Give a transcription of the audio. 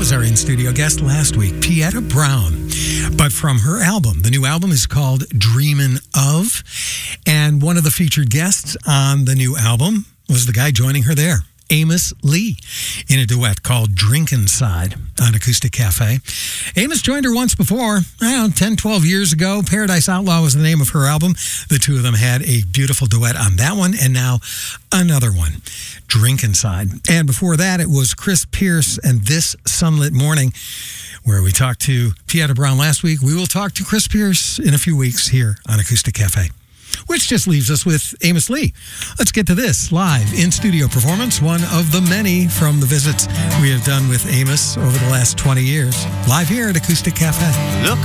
was our in-studio guest last week, Pieta Brown. But from her album, the new album is called Dreamin' Of. And one of the featured guests on the new album was the guy joining her there, Amos Lee, in a duet called Drinkin' Side on Acoustic Cafe. Amos joined her once before, 10, 12 years ago. Paradise Outlaw was the name of her album. The two of them had a beautiful duet on that one, and now another one, Drinkin' Side. And before that, it was Chris Pierce and This Sunlit Morning, where we talked to Pieta Brown last week. We will talk to Chris Pierce in a few weeks here on Acoustic Cafe. Which just leaves us with Amos Lee. Let's get to this live in-studio performance, one of the many from the visits we have done with Amos over the last 20 years. Live here at Acoustic Cafe. Look